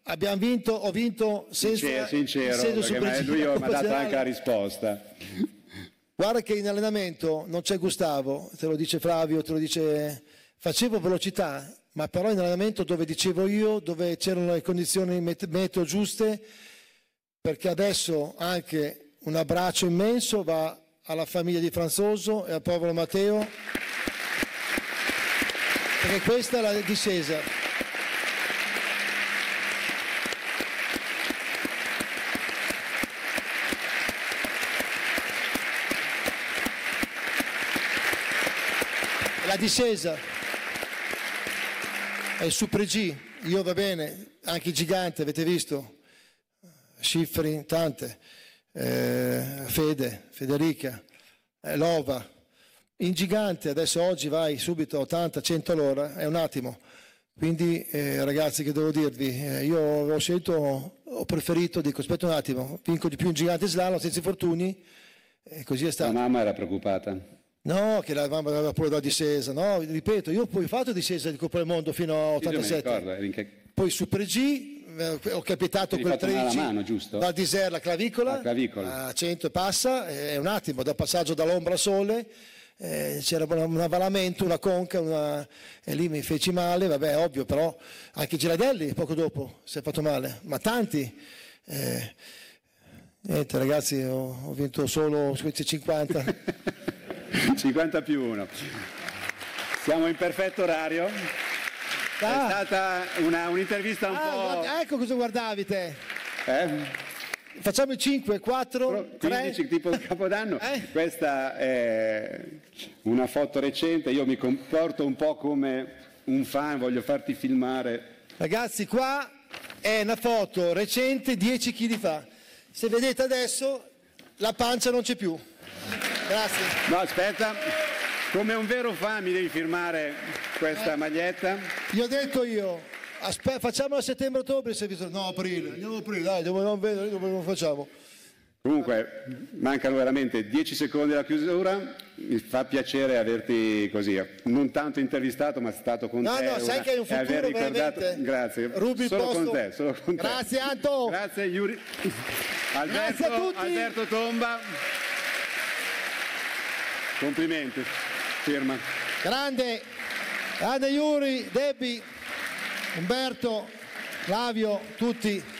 Abbiamo vinto, ho vinto senza... Sincero, perché lui mi ha dato anche la risposta. Guarda che in allenamento non c'è Gustavo, te lo dice Flavio, te lo dice... Facevo velocità, ma però in allenamento dove dicevo io, dove c'erano le condizioni meteo giuste, perché adesso anche un abbraccio immenso va alla famiglia di Franzoso e al povero Matteo, perché questa è la discesa. La discesa è il Super G, io va bene, anche i giganti avete visto, Schifrin, tante, Fede, Federica, Lova, in gigante adesso oggi vai subito a 80, 100 all'ora, è un attimo, quindi ragazzi che devo dirvi, io ho scelto, ho preferito, dico aspetta un attimo, vinco di più in gigante slalom senza infortuni e così è stato. La mamma era preoccupata? No, che la mamma aveva pure la discesa, no, ripeto, io poi ho fatto discesa di Coppa del Mondo fino a 87, poi Super G, ho capitato quel 13, mano, giusto? Val d'Isère la clavicola, a 100 e passa, è un attimo, dal passaggio dall'ombra al sole, c'era un avvalamento, una conca, e lì mi feci male, vabbè, ovvio, però anche Girardelli poco dopo si è fatto male, ma tanti. Niente ragazzi, ho vinto solo questi 50. 50 più 1. Siamo in perfetto orario. È stata un'intervista un po'... Ecco cosa guardavi te. Facciamo i 5, 4, 15 3. tipo il Capodanno. Questa è una foto recente, io mi comporto un po' come un fan, voglio farti filmare. Ragazzi, qua è una foto recente 10 kg fa. Se vedete adesso la pancia non c'è più. Grazie. No, aspetta, come un vero fan mi devi firmare questa maglietta. Gli ho detto io, facciamo a settembre-ottobre, no, aprile, andiamo a aprile, dai, dove non facciamo. Comunque, mancano veramente 10 secondi alla chiusura, mi fa piacere averti così, non tanto intervistato, ma stato con te. No, sai che hai un futuro veramente. Grazie, Rubi solo posto. con te, solo con te. Grazie Anto. Grazie Yuri. Grazie a tutti. Alberto Tomba. Complimenti, firma. Grande Yuri, Debbie, Umberto, Flavio, tutti.